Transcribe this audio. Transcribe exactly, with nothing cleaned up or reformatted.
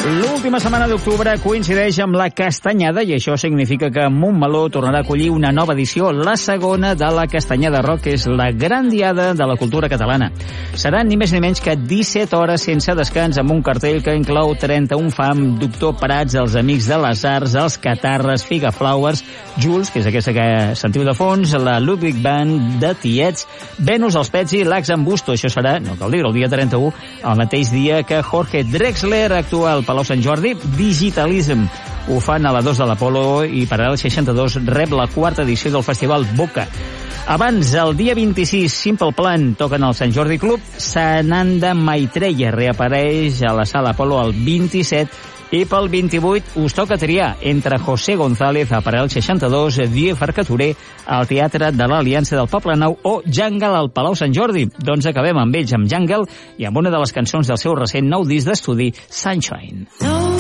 L'última setmana d'octubre coincideix amb la Castanyada i això significa que Montmeló tornarà a acollir una nova edició, la segona de la Castanyada Rock, que és la gran diada de la cultura catalana. Seran ni més ni menys que disset hores sense descans amb un cartell que inclou trenta-un fam, Doctor Prats, els Amics de les Arts, els Catarres, Figaflowers, Jules, que és aquesta que sentiu de fons, la Ludwig Band, de Tiets, Venus, els Pets i l'Ax en Busto. Això serà, no cal dir, el dia trenta-u, el mateix dia que Jorge Drexler actua al Palau Sant Jordi. Digitalism ho fan a la dos de l'Apolo i per al seixanta-dos rep la quarta edició del festival Boca. Abans, el dia vint-i-sis, Simple Plan toquen al Sant Jordi Club, Sananda Maitreya reapareix a la sala Apolo el vint-i-set i pel vint-i-vuit us toca triar entre José González a Paral seixanta-dos, Die Farcaturé al Teatre de l'Aliança del Poble Nou o Jungle al Palau Sant Jordi. Doncs acabem amb ells, amb Jungle i amb una de les cançons del seu recent nou disc d'estudi, Sunshine. No.